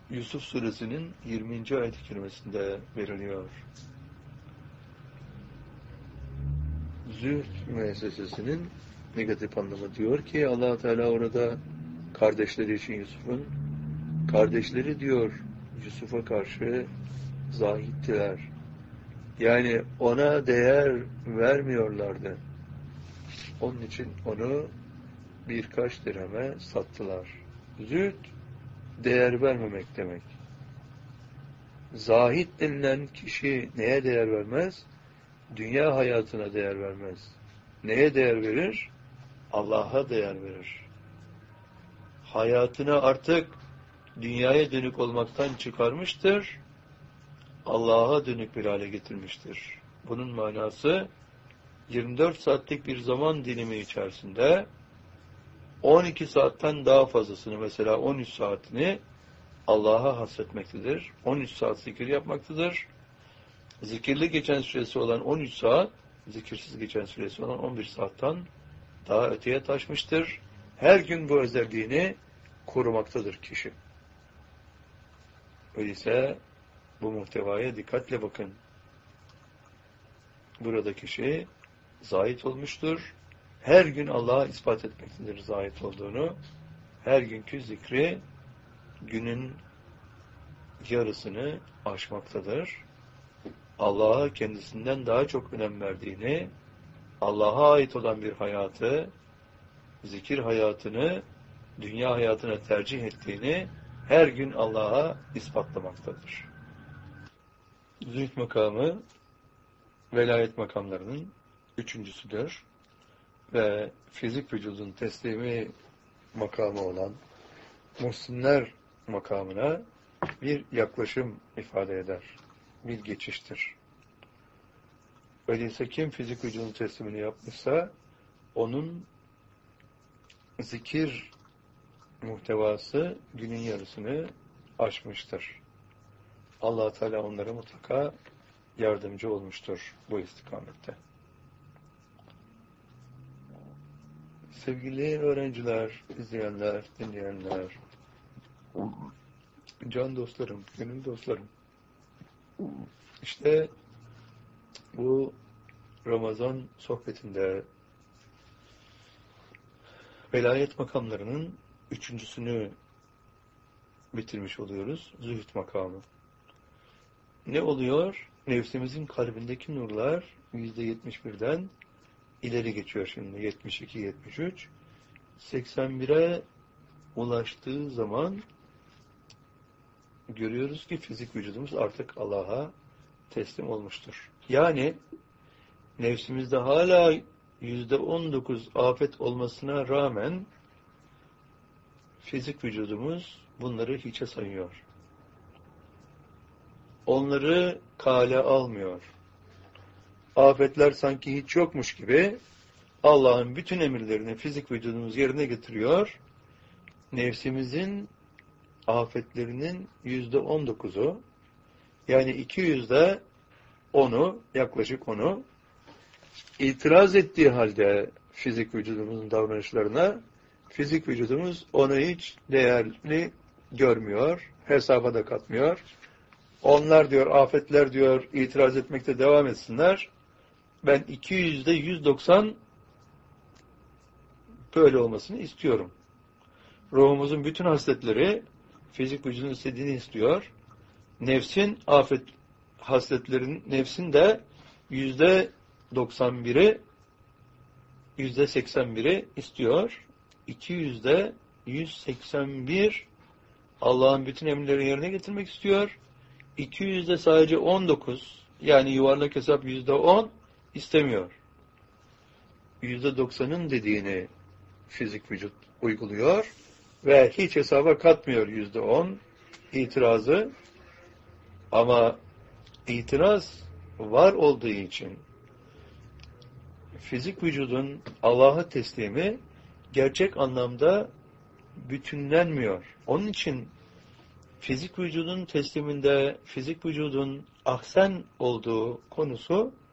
Yusuf suresinin 20. ayet-i kerimesinde veriliyor. Zühd müessesesinin negatif anlamı diyor ki Allah Teala orada kardeşleri için Yusuf'un kardeşleri diyor Yusuf'a karşı zahittiler. Yani ona değer vermiyorlardı. Onun için onu birkaç dirheme sattılar. Zühd değer vermemek demek. Zahid denilen kişi neye değer vermez? Dünya hayatına değer vermez. Neye değer verir? Allah'a değer verir. Hayatını artık dünyaya dönük olmaktan çıkarmıştır. Allah'a dönük bir hale getirmiştir. Bunun manası 24 saatlik bir zaman dilimi içerisinde 12 saatten daha fazlasını, mesela 13 saatini Allah'a hasretmektedir. 13 saat zikir yapmaktadır. Zikirli geçen süresi olan 13 saat, zikirsiz geçen süresi olan 11 saatten daha öteye taşmıştır. Her gün bu özelliğini korumaktadır kişi. Öyleyse bu muhtevaya dikkatle bakın. Burada kişi zahit olmuştur. Her gün Allah'a ispat etmektedir zahit olduğunu. Her günkü zikri günün yarısını aşmaktadır. Allah'a kendisinden daha çok önem verdiğini, Allah'a ait olan bir hayatı, zikir hayatını, dünya hayatına tercih ettiğini her gün Allah'a ispatlamaktadır. Zühd makamı, velayet makamlarının üçüncüsüdür ve fizik vücudun teslimi makamı olan muhsinler makamına bir yaklaşım ifade eder. Bir geçiştir. Öyleyse kim fizik vücudun teslimini yapmışsa onun zikir muhtevası günün yarısını aşmıştır. Allah Teala onlara mutlaka yardımcı olmuştur bu istikamette. Sevgili öğrenciler, izleyenler, dinleyenler, can dostlarım, gönül dostlarım, İşte bu Ramazan sohbetinde velayet makamlarının üçüncüsünü bitirmiş oluyoruz. Zühd makamı. Ne oluyor? Nefsimizin kalbindeki nurlar %71'den ileri geçiyor şimdi. 72, 73. 81'e ulaştığı zaman görüyoruz ki fizik vücudumuz artık Allah'a teslim olmuştur. Yani nefsimizde hala %19 afet olmasına rağmen fizik vücudumuz bunları hiçe sayıyor. Onları kale almıyor. Afetler sanki hiç yokmuş gibi Allah'ın bütün emirlerini fizik vücudumuz yerine getiriyor. Nefsimizin afetlerinin %19'u, yani 200'de 10'u, yaklaşık 10'u itiraz ettiği halde fizik vücudumuzun davranışlarına, fizik vücudumuz onu hiç değerli görmüyor, hesaba da katmıyor. Onlar diyor, afetler diyor, itiraz etmekte devam etsinler. Ben 200'de 190 böyle olmasını istiyorum. Ruhumuzun bütün hasletleri fizik vücudun istediğini istiyor. Nefsin afet hasletlerin, nefsin de %91'i, %81'i istiyor. 200'de 181 Allah'ın bütün emirleri yerine getirmek istiyor. 200'de sadece 19, yani yuvarlak hesap %10 istemiyor. %90'ın dediğini fizik vücut uyguluyor ve hiç hesaba katmıyor %10 itirazı. Ama itiraz var olduğu için fizik vücudun Allah'a teslimi gerçek anlamda bütünlenmiyor. Onun için fizik vücudun tesliminde fizik vücudun ahsen olduğu konusu